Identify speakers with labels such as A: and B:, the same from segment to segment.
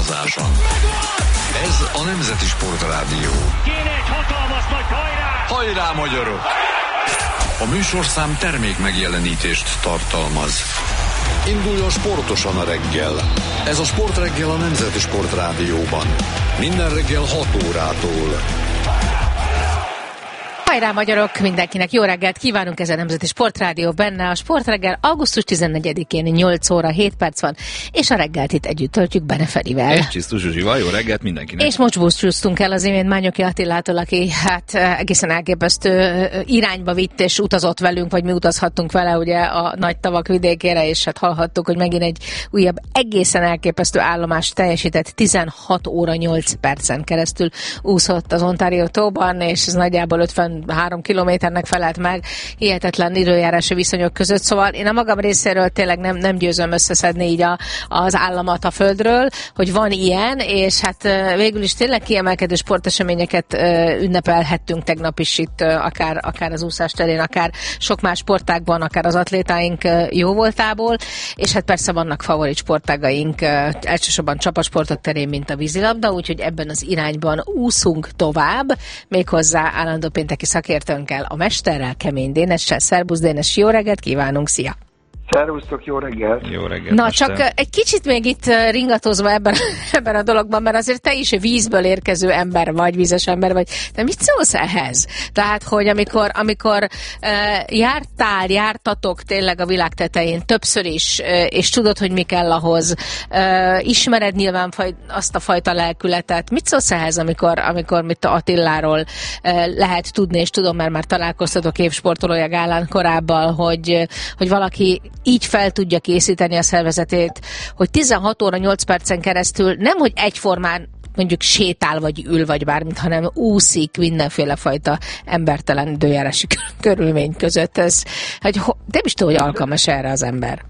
A: motorozáson. Ez a Nemzeti Sportrádió.
B: Kéne egy hatalmas nagy hajrá!
A: Hajrá, magyarok! A műsorszám termék megjelenítést tartalmaz. Induljon sportosan a reggel. Ez a Sportreggel a Nemzeti Sportrádióban. Minden reggel 6 órától.
C: Hajrá, magyarok! Mindenkinek jó reggelt kívánunk, ez a Nemzeti Sportrádió, benne a Sportreggel. Augusztus 14-én 8 óra 7 perc van, és a reggelt itt együtt töltjük Bene Ferivel.
D: És Csisztus Zsuzsival, jó reggelt mindenkinek!
C: És most búcsúztunk el az imént Mányoki Attilától, aki hát egészen elképesztő irányba vitt és utazott velünk, vagy mi utazhattunk vele ugye a nagy tavak vidékére, és hát hallhattuk, hogy megint egy újabb egészen elképesztő állomást teljesített. 16 óra 8 percen keresztül úszott az Ontario tóban, és ez nagyjából 53 kilométernek felelt meg, hihetetlen időjárási viszonyok között, szóval én a magam részéről tényleg nem győzöm összeszedni így az államat a földről, hogy van ilyen, és hát végül is tényleg kiemelkedő sporteseményeket ünnepelhettünk tegnap is itt, akár az úszás terén, akár sok más sportágban, akár az atlétáink jó voltából, és hát persze vannak favorit sportágaink, elsősorban csapatsportok terén, mint a vízilabda, úgyhogy ebben az irányban úszunk tovább, méghozzá állandó pénteki szakértőnkkel, a mesterrel, Kemény Dénessel. Szerbusz Dénes, jó reggelt kívánunk, szia!
E: Szervusztok, jó reggelt!
D: Jó reggelt,
C: Na,
D: mester.
C: csak egy kicsit még itt ringatozva ebben a dologban, mert azért te is vízből érkező ember vagy, vízes ember vagy. De mit szólsz ehhez? Tehát, hogy amikor jártatok tényleg a világ tetején többször is, és tudod, hogy mi kell ahhoz, ismered nyilván azt a fajta lelkületet. Mit szólsz ehhez, amikor mit Attiláról lehet tudni, és tudom, mert már találkoztatok évsportolója gálán korábban, hogy valaki így fel tudja készíteni a szervezetét, hogy 16 óra 8 percen keresztül nemhogy egyformán mondjuk sétál, vagy ül, vagy bármit, hanem úszik mindenféle fajta embertelen időjárási körülmény között. Ez, nem is tudom, hogy alkalmas erre az ember.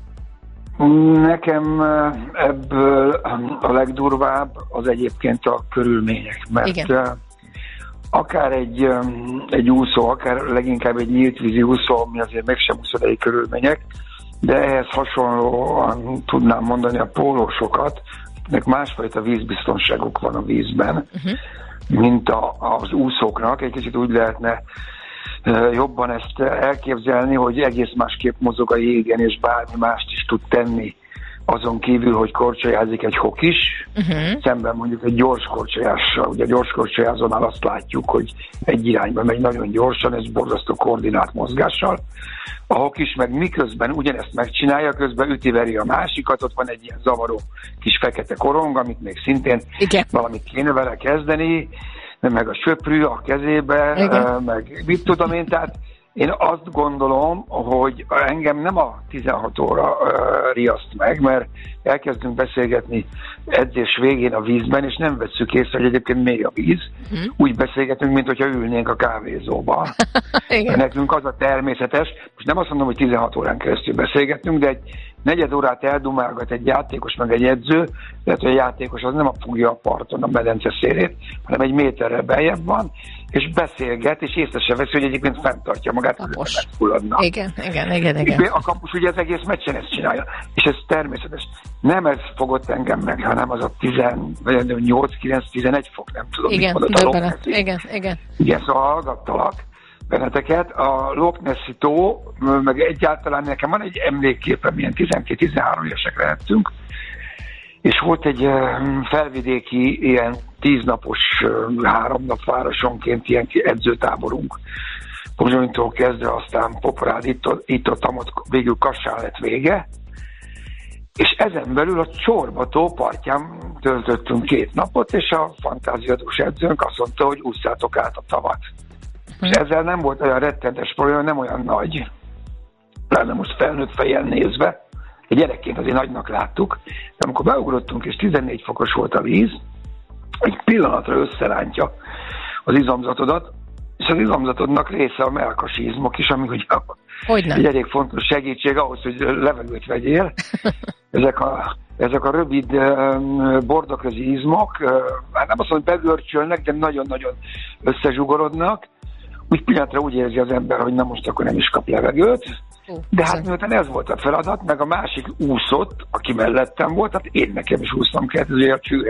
E: Nekem ebből a legdurvább az egyébként a körülmények, mert igen. Akár egy úszó, akár leginkább egy nyílt vízi úszó, ami azért mégsem úszodai körülmények, de ehhez hasonlóan tudnám mondani a pólósokat, nek másfajta vízbiztonságuk van a vízben, mint az úszóknak. Egy kicsit úgy lehetne jobban ezt elképzelni, hogy egész másképp mozog a jégen, és bármi mást is tud tenni, azon kívül, hogy korcsolyázik egy hokis, szemben mondjuk egy gyors korcsolyással. Ugye a gyors korcsolyázónál azt látjuk, hogy egy irányba megy nagyon gyorsan, ez borzasztó koordinált mozgással. A hokis meg miközben ugyanezt megcsinálja, közben üti-veri a másikat, ott van egy ilyen zavaró kis fekete korong, amit még szintén valamit kéne vele kezdeni, meg a söprű a kezébe, meg mit tudom én, tehát én azt gondolom, hogy engem nem a 16 óra riaszt meg, mert elkezdünk beszélgetni edzés végén a vízben, és nem vesszük észre, hogy egyébként mély a víz. Úgy beszélgetünk, mint hogyha ülnénk a kávézóba. Nekünk az a természetes, most nem azt mondom, hogy 16 órán keresztül beszélgetünk, de egy negyed órát eldumálgat egy játékos meg egy edző, lehet, hogy a játékos az nem fogja a parton a medence szélét, hanem egy méterrel beljebb van, és beszélget, és észre se veszi, hogy egyébként fenntartja magát, hogy megfulladna.
C: Igen.
E: A kapus ugye az egész meccsen ezt csinálja, és ez természetes. Nem ez fogott engem meg, hanem az a 18, 9, 11 fok, nem tudom. Igen, szóval hallgattalak benneteket. A Loch Nessi tó, meg egyáltalán nekem van egy emlékképem, ilyen 12-13 évesek lehettünk, és volt egy felvidéki ilyen 10 napos, 3 nap városonként ilyen edzőtáborunk. Pozsonytól kezdve aztán Poporád, itt-ott, végül Kassán lett vége, és ezen belül a Csorba-tó partján töltöttünk 2 napot, és a fantáziadós edzőnk azt mondta, hogy ússzátok át a tavat. És ezzel nem volt olyan rettentes probléma, nem olyan nagy, pláne most felnőtt fejjel nézve, egy gyerekként azért nagynak láttuk, de amikor beugrottunk, és 14 fokos volt a víz, egy pillanatra összerántja az izomzatodat, és az izomzatodnak része a melkasi izmok is, ami ugye egy elég fontos segítség ahhoz, hogy levegőt vegyél. Ezek a rövid bordaközi izmok, hát nem azt mondom, hogy begörcsölnek, de nagyon-nagyon összezsugorodnak. Úgy pillanatra úgy érzi az ember, hogy na most akkor nem is kap levegőt. De hát miután ez volt a feladat, meg a másik úszott, aki mellettem volt, hát én nekem is úsznom kellett, ez ugye a cső